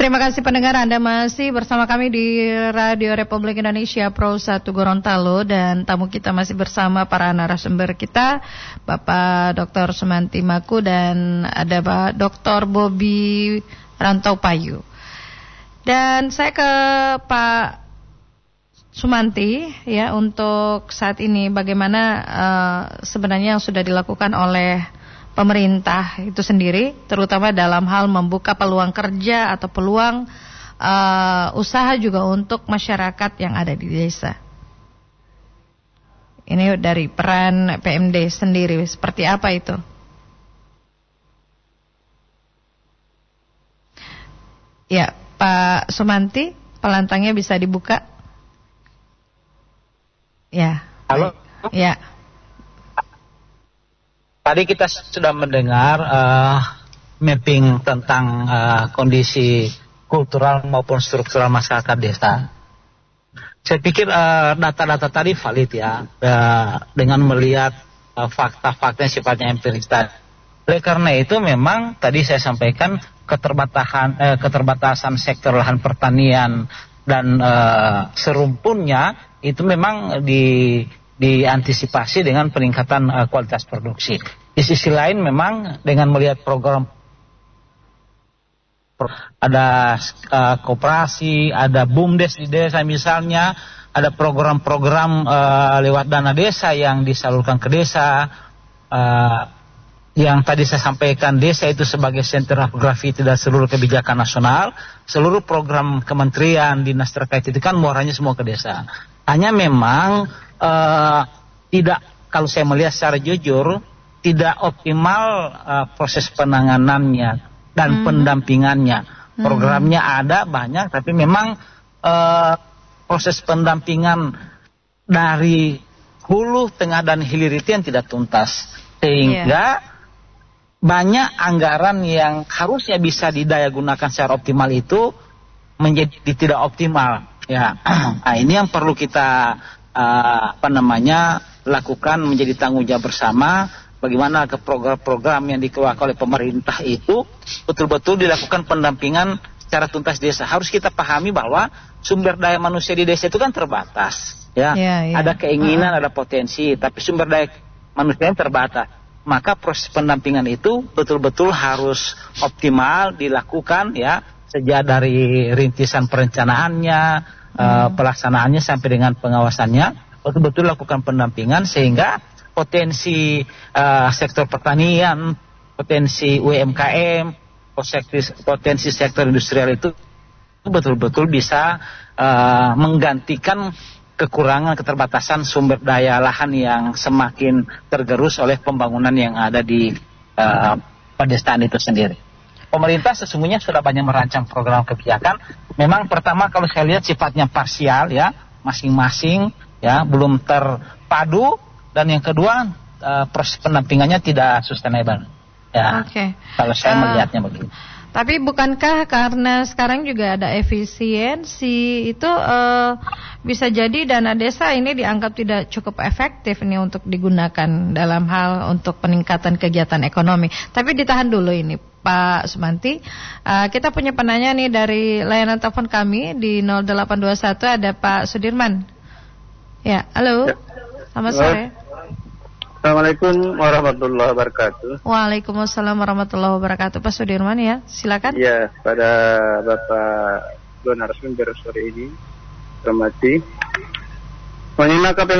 Terima kasih pendengar, Anda masih bersama kami di Radio Republik Indonesia Pro 1 Gorontalo, dan tamu kita masih bersama para narasumber kita, Bapak Dr. Sumanti Maku dan ada Pak Dr. Bobi Rantaupayu. Dan saya ke Pak Sumanti ya, untuk saat ini bagaimana sebenarnya yang sudah dilakukan oleh pemerintah itu sendiri, terutama dalam hal membuka peluang kerja atau peluang usaha juga untuk masyarakat yang ada di desa. Ini dari peran PMD sendiri, seperti apa itu? Ya, Pak Sumanti, pelantangnya bisa dibuka? Ya. Halo. Ya. Tadi kita sudah mendengar mapping tentang kondisi kultural maupun struktural masyarakat desa. Saya pikir data-data tadi valid ya, dengan melihat fakta-fakta yang sifatnya empiris tadi. Oleh karena itu memang tadi saya sampaikan keterbatasan sektor lahan pertanian dan serumpunnya itu memang diantisipasi dengan peningkatan kualitas produksi. Di sisi lain memang dengan melihat program ada koperasi, ada BUMDes di desa misalnya, ada program-program lewat dana desa yang disalurkan ke desa, yang tadi saya sampaikan desa itu sebagai center of gravity dan seluruh kebijakan nasional, seluruh program kementerian dinas terkait itu kan muaranya semua ke desa. Hanya memang tidak, kalau saya melihat secara jujur, tidak optimal proses penanganannya dan pendampingannya. Programnya ada banyak, tapi memang proses pendampingan dari hulu, tengah, dan hilir itu yang tidak tuntas. Sehingga banyak anggaran yang harusnya bisa didayagunakan secara optimal itu menjadi tidak optimal. Ya, nah, ini yang perlu kita lakukan menjadi tanggung jawab bersama, bagaimana ke program-program yang dikeluarkan oleh pemerintah itu betul-betul dilakukan pendampingan secara tuntas desa. Harus kita pahami bahwa sumber daya manusia di desa itu kan terbatas, ya. Ada keinginan, ada potensi, tapi sumber daya manusia yang terbatas. Maka proses pendampingan itu betul-betul harus optimal dilakukan, ya, sejak dari rintisan perencanaannya, pelaksanaannya sampai dengan pengawasannya, betul-betul lakukan pendampingan sehingga potensi sektor pertanian, potensi UMKM, potensi sektor industrial itu betul-betul bisa menggantikan kekurangan keterbatasan sumber daya lahan yang semakin tergerus oleh pembangunan yang ada di pedesaan itu sendiri. Pemerintah sesungguhnya sudah banyak merancang program kebijakan. Memang pertama kalau saya lihat sifatnya parsial, ya, masing-masing, ya, belum terpadu, dan yang kedua proses pendampingannya tidak sustainable. Ya, kalau saya melihatnya begitu. Tapi bukankah karena sekarang juga ada efisiensi itu bisa jadi dana desa ini dianggap tidak cukup efektif nih untuk digunakan dalam hal untuk peningkatan kegiatan ekonomi. Tapi ditahan dulu ini Pak Sumanti. Kita punya penanya nih dari layanan telepon kami di 0821, ada Pak Sudirman. Ya, halo. Selamat sore. Assalamualaikum warahmatullahi wabarakatuh. Waalaikumsalam warahmatullahi wabarakatuh. Pak Sudirman, ya, silakan. Ya, pada Bapak dua narasumber sore ini, hormati menyimak apa